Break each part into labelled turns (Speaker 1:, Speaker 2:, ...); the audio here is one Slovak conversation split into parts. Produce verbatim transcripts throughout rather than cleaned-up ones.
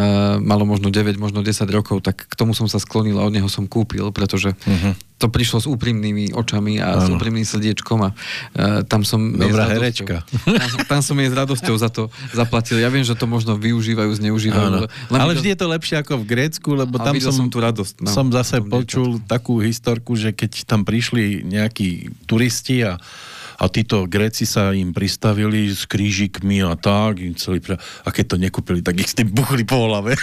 Speaker 1: malo možno deväť, možno desať rokov, tak k tomu som sa sklonil a od neho som kúpil, pretože uh-huh. to prišlo s úprimnými očami a ano. S úprimným srdiečkom a uh, tam som
Speaker 2: dobrá herečka.
Speaker 1: Tam, tam som jej s radosťou za to zaplatil. Ja viem, že to možno využívajú, zneužívajú.
Speaker 2: Ale vždy je to lepšie ako v Grécku, lebo tam som,
Speaker 1: som tú radosť. No,
Speaker 2: som zase počul dievčat. Takú historku, že keď tam prišli nejakí turisti a A títo Gréci sa im pristavili s krížikmi a tak, im celý pre... a keď to nekúpili, tak ich s tým buchli po hlave.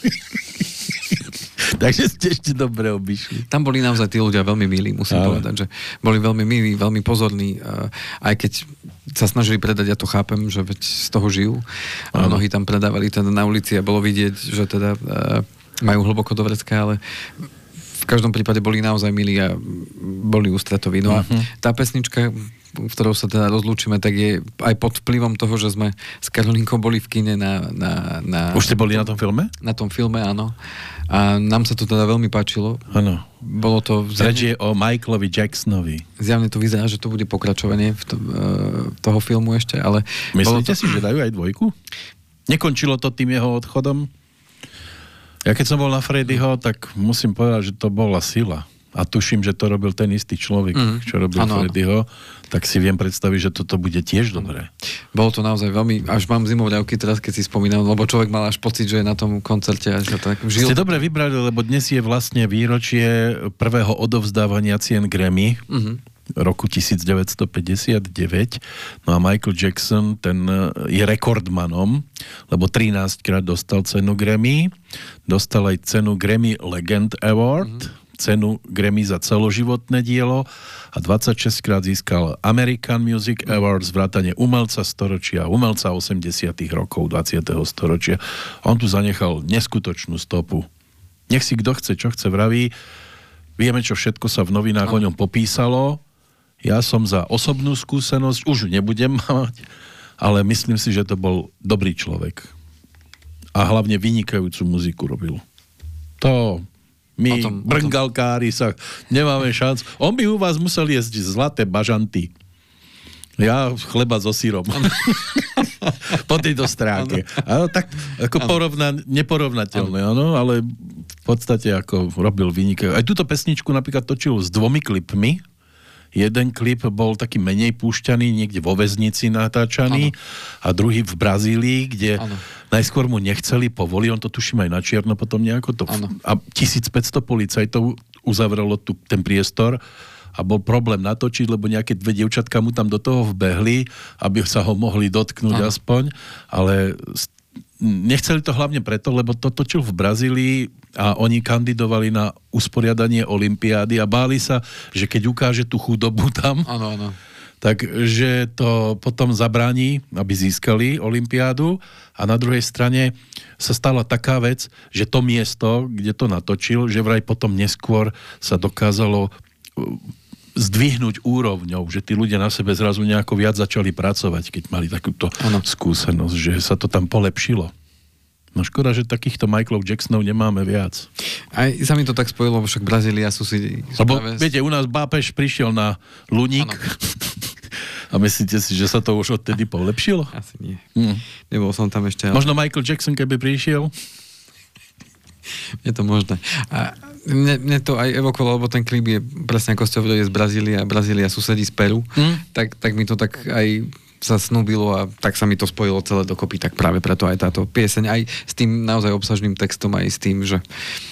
Speaker 2: Takže ste ešte dobre obišli.
Speaker 1: Tam boli naozaj tí ľudia veľmi milí, musím Ale. povedať, že boli veľmi milí, veľmi pozorní, aj keď sa snažili predať, ja to chápem, že veď z toho žijú. A mnohí tam predávali teda na ulici a bolo vidieť, že teda majú hlboko do vrecka, ale v každom prípade boli naozaj milí a boli ústretoví. No a uh-huh. tá pesnička, v ktorou sa teda rozlúčime, tak je aj pod vplyvom toho, že sme s Karolinkou boli v kine na... na, na
Speaker 2: Už ste boli na tom filme?
Speaker 1: Na tom filme, áno. A nám sa to teda veľmi páčilo.
Speaker 2: Áno.
Speaker 1: Bolo to...
Speaker 2: Zjavne, je o Michaelovi Jacksonovi.
Speaker 1: Zjavne to vyzerá, že to bude pokračovanie v to, uh, toho filmu ešte, ale...
Speaker 2: Myslíte
Speaker 1: to...
Speaker 2: si, že dajú aj dvojku? Nekončilo to tým jeho odchodom? Ja keď som bol na Freddyho, tak musím povedať, že to bola sila. A tuším, že to robil ten istý človek, mm. čo robil ano, Freddyho, tak si viem predstaviť, že toto bude tiež dobré.
Speaker 1: Bolo to naozaj veľmi, až mám zimovľavky teraz, keď si spomínam, lebo človek mal až pocit, že je na tom koncerte a že tak žil.
Speaker 2: Ste dobre vybrali, lebo dnes je vlastne výročie prvého odovzdávania cien Grammy. Mm-hmm. roku devätnásťstopäťdesiatdeväť. No a Michael Jackson, ten je rekordmanom, lebo trinásťkrát dostal cenu Grammy, dostal aj cenu Grammy Legend Award, mm-hmm. cenu Grammy za celoživotné dielo a dvadsaťšesťkrát získal American Music Awards, vrátane umelca storočia, umelca osemdesiatych rokov dvadsiateho storočia. On tu zanechal neskutočnú stopu. Nech si kto chce, čo chce, vraví. Vieme, čo všetko sa v novinách o ňom popísalo. Ja som za osobnú skúsenosť, už nebudem mať, ale myslím si, že to bol dobrý človek. A hlavne vynikajúcu muziku robil. To my, tom, brngalkári, sa nemáme šanc. On by u vás musel jesť zlaté bažanty. Ja chleba so sírom. Po tejto stránke. Ano, tak ako porovna, neporovnateľné, ano, ale v podstate ako robil vynikajúcu. Aj túto pesničku napríklad točil s dvomi klipmi. Jeden klip bol taký menej púšťaný, niekde vo väznici natáčaný, ano. A druhý v Brazílii, kde ano. Najskôr mu nechceli povoliť, on to tuším aj na čierno potom nejako to... Ano. A tisícpäťsto policajtov uzavrelo tu, ten priestor a bol problém natočiť, lebo nejaké dve dievčatka mu tam do toho vbehli, aby sa ho mohli dotknúť ano. Aspoň, ale nechceli to hlavne preto, lebo to točil v Brazílii a oni kandidovali na usporiadanie olympiády a báli sa, že keď ukáže tú chudobu tam,
Speaker 1: ano, ano.
Speaker 2: takže to potom zabráni, aby získali olympiádu. A na druhej strane sa stala taká vec, že to miesto, kde to natočil, že vraj potom neskôr sa dokázalo zdvihnúť úrovňou, že tí ľudia na sebe zrazu nejako viac začali pracovať, keď mali takúto ano. Skúsenosť, že sa to tam polepšilo. No škoda, že takýchto Michaelov Jacksonov nemáme viac.
Speaker 1: Aj sa mi to tak spojilo, lebo však Brazília sú si...
Speaker 2: Lebo práve... viete, u nás Bápež prišiel na Luník a myslíte si, že sa to už odtedy polepšilo?
Speaker 1: Asi nie. Hmm. Nebol som tam ešte... Ale...
Speaker 2: Možno Michael Jackson, keby prišiel?
Speaker 1: Je to možné. A mne, mne to aj evokovalo, lebo ten klip je presne ako ste hovorili, je z Brazílie a Brazília susedí z Peru, hmm. tak, tak mi to tak aj sa snúbilo a tak sa mi to spojilo celé dokopy, tak práve preto aj táto pieseň, aj s tým naozaj obsažným textom, aj s tým, že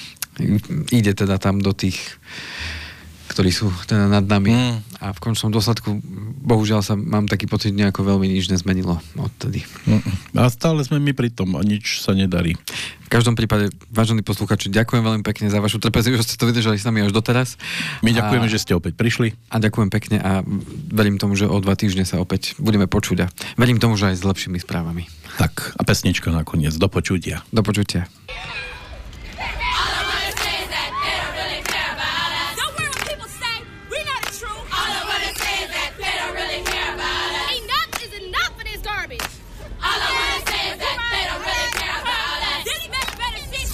Speaker 1: ide teda tam do tých, ktorí sú teda nad nami mm. a v končnom dôsledku bohužiaľ sa mám taký pocit, nejako veľmi nič nezmenilo odtedy.
Speaker 2: Mm. A stále sme my pri tom a nič sa nedarí.
Speaker 1: V každom prípade, vážení posluchači, ďakujem veľmi pekne za vašu trpezlivosť, že ste to vydržali s nami až doteraz.
Speaker 2: My ďakujeme, a, že ste opäť prišli.
Speaker 1: A ďakujem pekne a verím tomu, že o dva týždne sa opäť budeme počuť a verím tomu, že aj s lepšími správami.
Speaker 2: Tak a pesnička nakoniec. Do počutia.
Speaker 1: Do počutia.